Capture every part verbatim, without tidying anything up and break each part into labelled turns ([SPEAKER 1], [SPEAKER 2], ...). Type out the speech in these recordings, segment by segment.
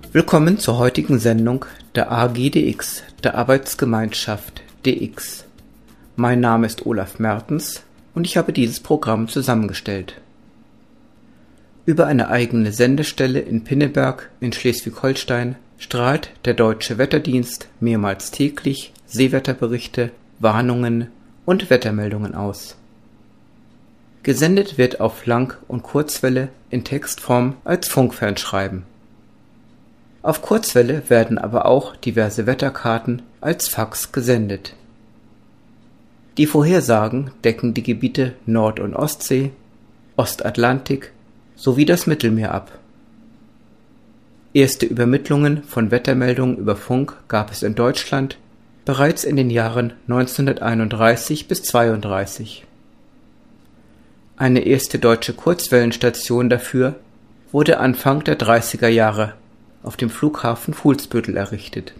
[SPEAKER 1] Willkommen zur heutigen Sendung der A G D X, der Arbeitsgemeinschaft D X. Mein Name ist Olaf Mertens und ich habe dieses Programm zusammengestellt. Über eine eigene Sendestelle in Pinneberg in Schleswig-Holstein strahlt der Deutsche Wetterdienst mehrmals täglich Seewetterberichte, Warnungen und Wettermeldungen aus. Gesendet wird auf Lang- und Kurzwelle in Textform als Funkfernschreiben. Auf Kurzwelle werden aber auch diverse Wetterkarten als Fax gesendet. Die Vorhersagen decken die Gebiete Nord- und Ostsee, Ostatlantik sowie das Mittelmeer ab. Erste Übermittlungen von Wettermeldungen über Funk gab es in Deutschland bereits in den Jahren neunzehnhunderteinunddreißig bis zweiunddreißig. Eine erste deutsche Kurzwellenstation dafür wurde Anfang der dreißiger Jahre auf dem Flughafen Fuhlsbüttel errichtet.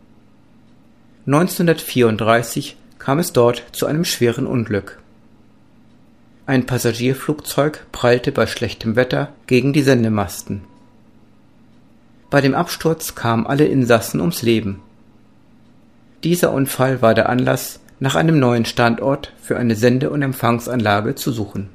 [SPEAKER 1] neunzehnhundertvierunddreißig kam es dort zu einem schweren Unglück. Ein Passagierflugzeug prallte bei schlechtem Wetter gegen die Sendemasten. Bei dem Absturz kamen alle Insassen ums Leben. Dieser Unfall war der Anlass, nach einem neuen Standort für eine Sende- und Empfangsanlage zu suchen.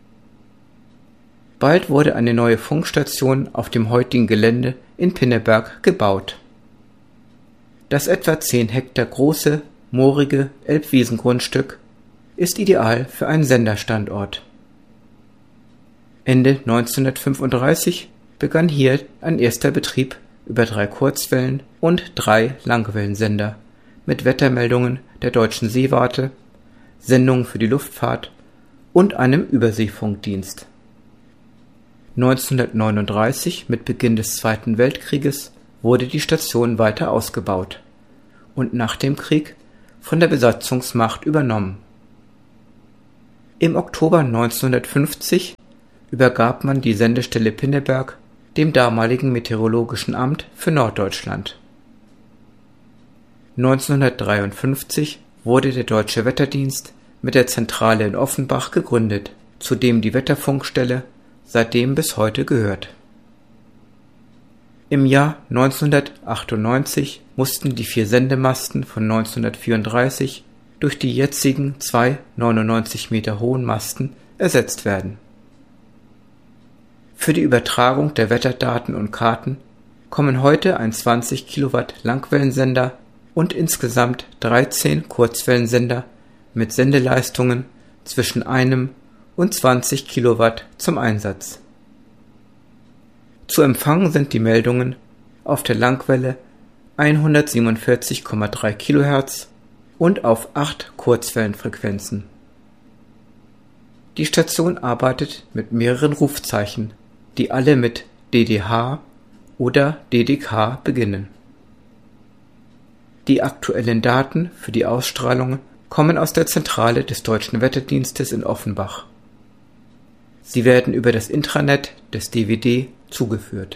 [SPEAKER 1] Bald wurde eine neue Funkstation auf dem heutigen Gelände in Pinneberg gebaut. Das etwa zehn Hektar große, moorige Elbwiesengrundstück ist ideal für einen Senderstandort. Ende neunzehnhundertfünfunddreißig begann hier ein erster Betrieb über drei Kurzwellen- und drei Langwellensender mit Wettermeldungen der Deutschen Seewarte, Sendungen für die Luftfahrt und einem Überseefunkdienst. neunzehnhundertneununddreißig, mit Beginn des Zweiten Weltkrieges, wurde die Station weiter ausgebaut und nach dem Krieg von der Besatzungsmacht übernommen. Im Oktober neunzehnhundertfünfzig übergab man die Sendestelle Pinneberg dem damaligen Meteorologischen Amt für Norddeutschland. neunzehnhundertdreiundfünfzig wurde der Deutsche Wetterdienst mit der Zentrale in Offenbach gegründet, zu dem die Wetterfunkstelle seitdem bis heute gehört. Im Jahr neunzehnhundertachtundneunzig mussten die vier Sendemasten von neunzehnhundertvierunddreißig durch die jetzigen zwei neunundneunzig Meter hohen Masten ersetzt werden. Für die Übertragung der Wetterdaten und Karten kommen heute ein zwanzig Kilowatt Langwellensender und insgesamt dreizehn Kurzwellensender mit Sendeleistungen zwischen einem und zwanzig Kilowatt zum Einsatz. Zu empfangen sind die Meldungen auf der Langwelle hundertsiebenundvierzig Komma drei Kilohertz und auf acht Kurzwellenfrequenzen. Die Station arbeitet mit mehreren Rufzeichen, die alle mit D D H oder D D K beginnen. Die aktuellen Daten für die Ausstrahlung kommen aus der Zentrale des Deutschen Wetterdienstes in Offenbach. Sie werden über das Intranet des D W D zugeführt.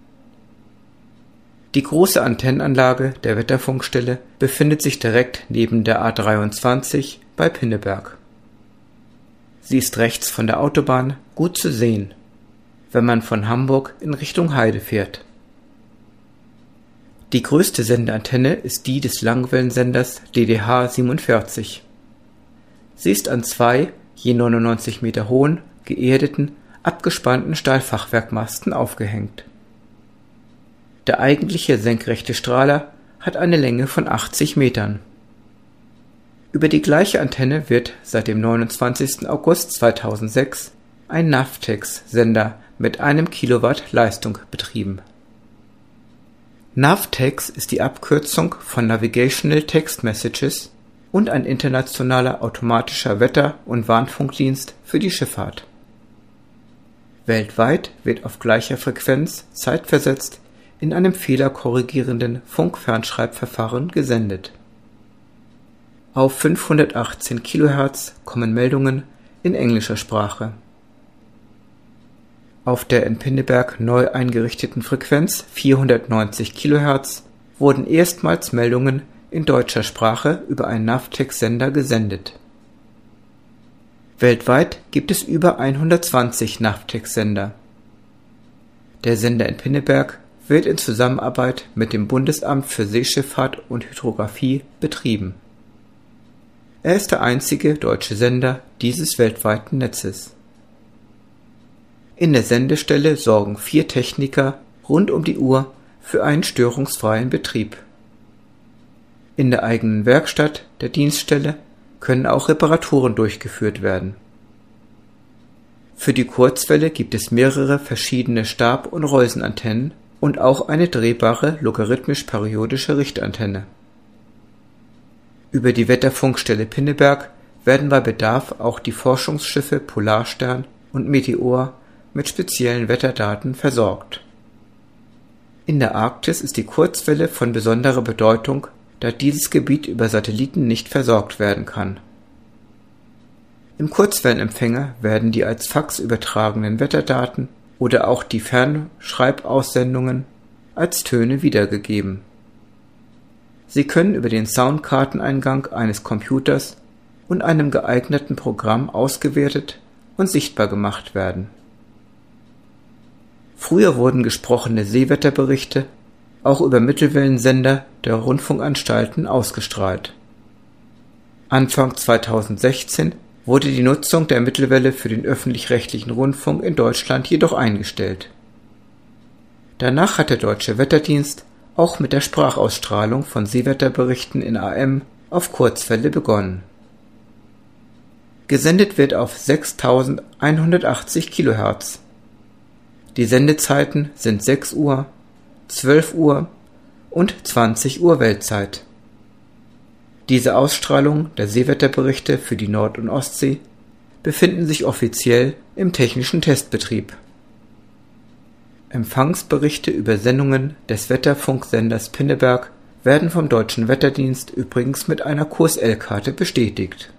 [SPEAKER 1] Die große Antennenanlage der Wetterfunkstelle befindet sich direkt neben der A dreiundzwanzig bei Pinneberg. Sie ist rechts von der Autobahn gut zu sehen, wenn man von Hamburg in Richtung Heide fährt. Die größte Sendeantenne ist die des Langwellensenders D D H siebenundvierzig. Sie ist an zwei, je neunundneunzig Meter hohen, geerdeten, abgespannten Stahlfachwerkmasten aufgehängt. Der eigentliche senkrechte Strahler hat eine Länge von achtzig Metern. Über die gleiche Antenne wird seit dem neunundzwanzigsten August zweitausendsechs ein Navtex-Sender mit einem Kilowatt Leistung betrieben. Navtex ist die Abkürzung von Navigational Text Messages und ein internationaler automatischer Wetter- und Warnfunkdienst für die Schifffahrt. Weltweit wird auf gleicher Frequenz zeitversetzt in einem fehlerkorrigierenden Funkfernschreibverfahren gesendet. Auf fünfhundertachtzehn Kilohertz kommen Meldungen in englischer Sprache. Auf der in Pinneberg neu eingerichteten Frequenz vierhundertneunzig Kilohertz wurden erstmals Meldungen in deutscher Sprache über einen Navtex-Sender gesendet. Weltweit gibt es über hundertzwanzig Navtex-Sender. Der Sender in Pinneberg wird in Zusammenarbeit mit dem Bundesamt für Seeschifffahrt und Hydrographie betrieben. Er ist der einzige deutsche Sender dieses weltweiten Netzes. In der Sendestelle sorgen vier Techniker rund um die Uhr für einen störungsfreien Betrieb. In der eigenen Werkstatt der Dienststelle können auch Reparaturen durchgeführt werden. Für die Kurzwelle gibt es mehrere verschiedene Stab- und Reusenantennen und auch eine drehbare logarithmisch-periodische Richtantenne. Über die Wetterfunkstelle Pinneberg werden bei Bedarf auch die Forschungsschiffe Polarstern und Meteor mit speziellen Wetterdaten versorgt. In der Arktis ist die Kurzwelle von besonderer Bedeutung, da dieses Gebiet über Satelliten nicht versorgt werden kann. Im Kurzwellenempfänger werden die als Fax übertragenen Wetterdaten oder auch die Fernschreibaussendungen als Töne wiedergegeben. Sie können über den Soundkarteneingang eines Computers und einem geeigneten Programm ausgewertet und sichtbar gemacht werden. Früher wurden gesprochene Seewetterberichte auch über Mittelwellensender der Rundfunkanstalten ausgestrahlt. Anfang zweitausendsechzehn wurde die Nutzung der Mittelwelle für den öffentlich-rechtlichen Rundfunk in Deutschland jedoch eingestellt. Danach hat der Deutsche Wetterdienst auch mit der Sprachausstrahlung von Seewetterberichten in A M auf Kurzwelle begonnen. Gesendet wird auf sechstausendeinhundertachtzig Kilohertz. Die Sendezeiten sind sechs Uhr, zwölf Uhr und zwanzig Uhr Weltzeit. Diese Ausstrahlungen der Seewetterberichte für die Nord- und Ostsee befinden sich offiziell im technischen Testbetrieb. Empfangsberichte über Sendungen des Wetterfunksenders Pinneberg werden vom Deutschen Wetterdienst übrigens mit einer Q S L-Karte bestätigt.